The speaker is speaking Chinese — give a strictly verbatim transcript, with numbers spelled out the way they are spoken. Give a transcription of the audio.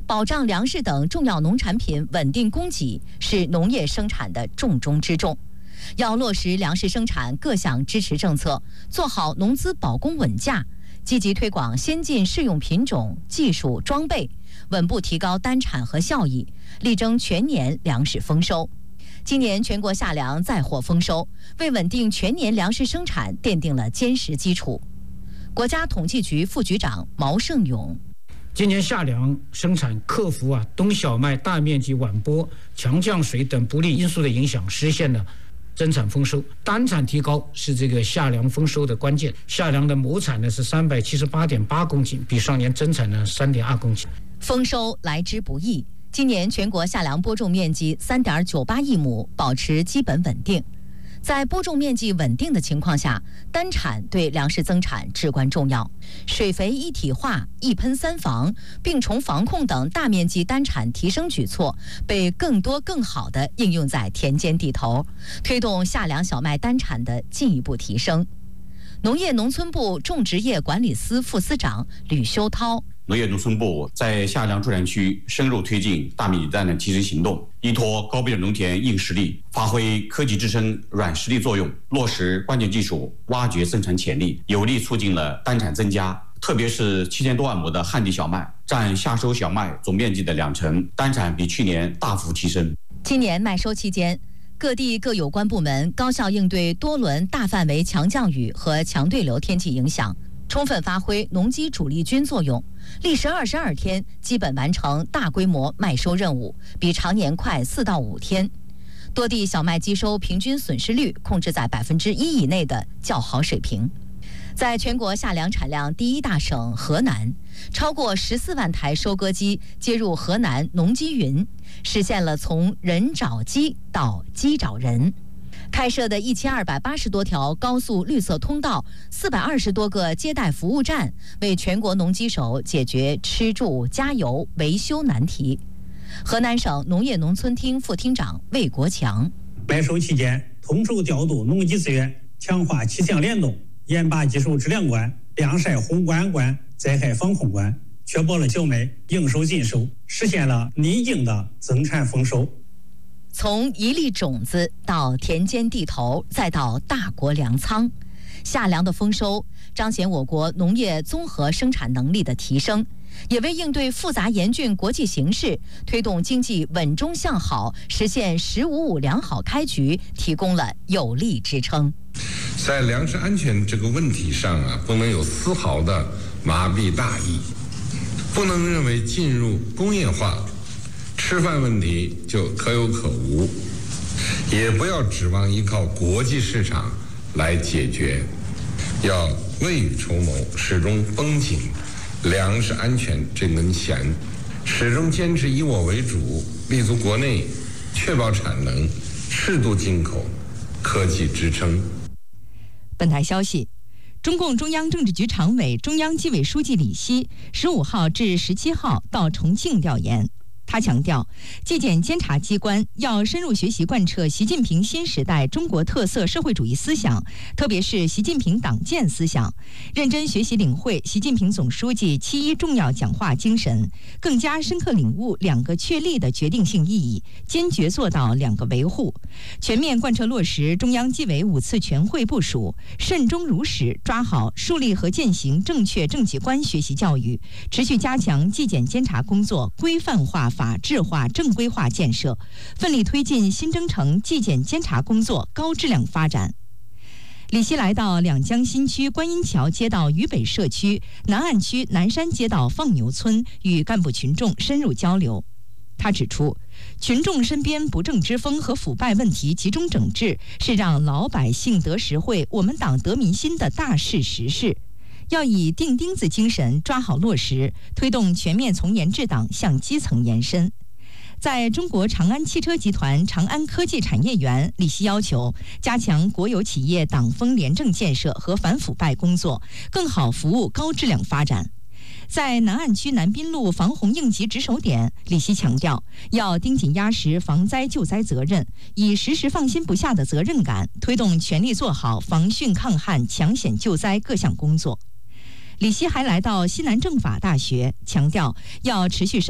保障粮食等重要农产品稳定供给是农业生产的重中之重。要落实粮食生产各项支持政策，做好农资保供稳价，积极推广先进适用品种、技术、装备，稳步提高单产和效益，力争全年粮食丰收。今年全国夏粮再获丰收，为稳定全年粮食生产奠定了坚实基础。国家统计局副局长毛胜勇： 今年夏粮生产克服啊冬小麦大面积晚播、强降水等不利因素的影响，实现了增产丰收。单产提高是这个夏粮丰收的关键。夏粮的亩产呢是三百七十八点八公斤，比上年增产呢三点二公斤。 丰收来之不易，今年全国夏粮播种面积三点九八亿亩，保持基本稳定。在播种面积稳定的情况下，单产对粮食增产至关重要。水肥一体化、一喷三防、病虫防控等大面积单产提升举措被更多更好地应用在田间地头，推动夏粮小麦单产的进一步提升。农业农村部种植业管理司副司长吕修涛： 农业农村部在夏粮助产区深入推进大面积单产提升行动，依托高标准农田硬实力，发挥科技支撑软实力作用，落实关键技术，挖掘生产潜力，有力促进了单产增加。特别是七千多万亩的旱地小麦，占夏收小麦总面积的两成，单产比去年大幅提升。 今年麦收期间，各地各有关部门高效应对多轮大范围强降雨和强对流天气影响，充分发挥农机主力军作用，历时二十二天基本完成大规模麦收任务，比常年快四到五天。多地小麦机收平均损失率控制在百分之一以内的较好水平。在全国夏粮产量第一大省河南，超过十四万台收割机接入河南农机云，实现了从人找机到机找人。开设的一千二百八十多条高速绿色通道，四百二十多个接待服务站，为全国农机手解决吃住加油维修难题。河南省农业农村厅副厅长魏国强： 麦收期间，统筹调度农机资源，强化气象联动，严把技术质量关、晾晒宏观关、灾害防控关，确保了小麦应收尽收，实现了逆境的增产丰收。 从一粒种子到田间地头，再到大国粮仓，夏粮的丰收彰显我国农业综合生产能力的提升，也为应对复杂严峻国际形势、推动经济稳中向好、实现“十五五”良好开局提供了有力支撑。 在粮食安全这个问题上啊，不能有丝毫的麻痹大意，不能认为进入工业化吃饭问题就可有可无，也不要指望依靠国际市场来解决，要未雨绸缪，始终绷紧粮食安全这根弦，始终坚持以我为主，立足国内，确保产能，适度进口，科技支撑。 本台消息，中共中央政治局常委、中央纪委书记李希十五号至十七号到重庆调研。他强调，纪检监察机关要深入学习贯彻习近平新时代中国特色社会主义思想，特别是习近平党建思想，认真学习领会习近平总书记七一重要讲话精神，更加深刻领悟两个确立的决定性意义，坚决做到两个维护，全面贯彻落实中央纪委五次全会部署，慎终如始抓好树立和践行正确政绩观学习教育，持续加强纪检监察工作规范化、法治化、正规化建设，奋力推进新征程纪检监察工作高质量发展。李希来到两江新区观音桥街道渝北社区、南岸区南山街道放牛村，与干部群众深入交流。他指出，群众身边不正之风和腐败问题集中整治，是让老百姓得实惠、我们党得民心的大事实事。要以钉钉子精神抓好落实，推动全面从严治党向基层延伸。在中国长安汽车集团长安科技产业园，李希要求加强国有企业党风廉政建设和反腐败工作，更好服务高质量发展。在南岸区南滨路防洪应急值守点，李希强调，要盯紧压实防灾救灾责任，以时时放心不下的责任感，推动全力做好防汛抗旱、抢险救灾各项工作。李希还来到西南政法大学，强调要持续